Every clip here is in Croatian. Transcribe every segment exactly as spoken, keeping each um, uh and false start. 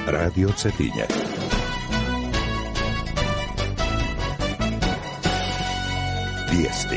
Radio Cetinje. Vijesti.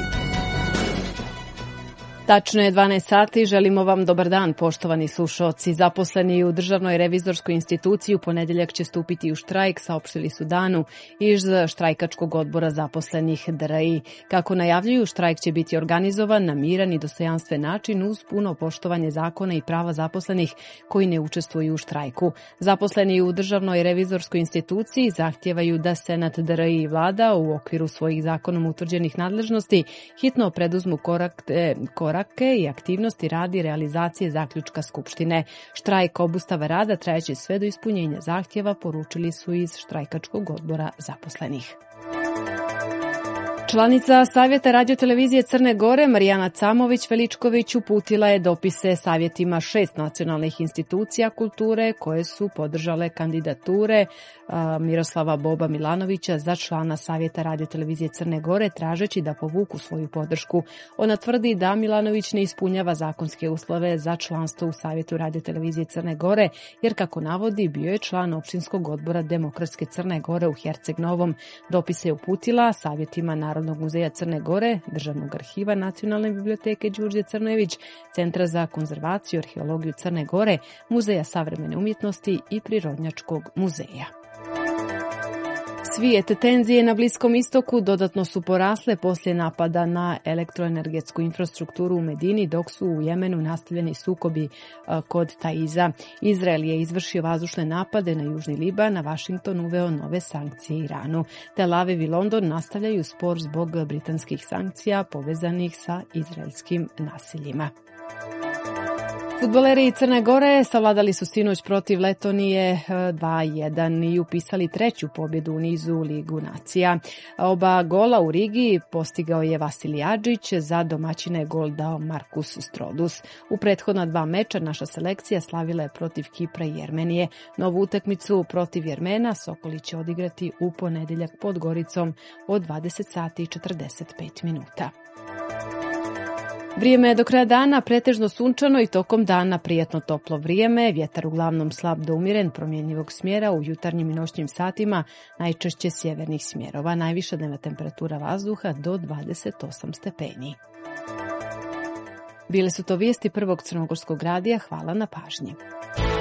Tačno je dvanaest sati, želimo vam dobar dan, poštovani slušaoci. Zaposleni u Državnoj revizorskoj instituciji u ponedjeljak će stupiti u štrajk, saopštili su danu iz štrajkačkog odbora zaposlenih D R I. Kako najavljuju, štrajk će biti organizovan na miran i dostojanstven način uz puno poštovanje zakona i prava zaposlenih koji ne učestvuju u štrajku. Zaposleni u Državnoj revizorskoj instituciji zahtijevaju da Senat D R I i vlada u okviru svojih zakonom utvrđenih nadležnosti hitno preduzmu korake, korake i aktivnosti radi realizacije zaključka Skupštine. Štrajk obustava rada trajeće sve do ispunjenja zahtjeva, poručili su iz štrajkačkog odbora zaposlenih. Članica Savjeta radiotelevizije Crne Gore Marijana Camović-Veličković uputila je dopise savjetima šest nacionalnih institucija kulture koje su podržale kandidature Miroslava Boba Milanovića za člana Savjeta radiotelevizije Crne Gore, tražeći da povuku svoju podršku. Ona tvrdi da Milanović ne ispunjava zakonske uslove za članstvo u Savjetu radiotelevizije Crne Gore, jer kako navodi bio je član općinskog odbora Demokratske Crne Gore u Herceg Novom. Dopise je uputila savjetima Narodnog muzeja Crne Gore, Državnog arhiva Nacionalne biblioteke Đurđe Crnojević, Centra za konzervaciju i arheologiju Crne Gore, Muzeja savremene umjetnosti i Prirodnjačkog muzeja. Svijet tenzije na Bliskom istoku dodatno su porasle poslije napada na elektroenergetsku infrastrukturu u Medini, dok su u Jemenu nastavljeni sukobi kod Taiza. Izrael je izvršio vazdušne napade na Južni Liban, a Washington uveo nove sankcije Iranu. Tel Aviv i London nastavljaju spor zbog britanskih sankcija povezanih sa izraelskim nasiljima. Fudbaleri Crne Gore savladali su sinoć protiv Letonije dva jedan i upisali treću pobjedu u nizu u Ligu nacija. Oba gola u Rigi postigao je Vasilij Adžić, za domaćine je gol dao Markus Strodus. U prethodna dva meča naša selekcija slavila je protiv Kipra i Jermenije. Novu utakmicu protiv Jermena Sokoli će odigrati u ponedjeljak pod Goricom od dvadeset sati i četrdeset pet minuta. Vrijeme je do kraja dana pretežno sunčano i tokom dana prijatno toplo vrijeme, vjetar uglavnom slab do umjeren promjenjivog smjera u jutarnjim i noćnim satima, najčešće sjevernih smjerova, najviša dnevna temperatura vazduha do dvadeset osam stepeni. Bile su to vijesti Prvog crnogorskog radija, hvala na pažnji.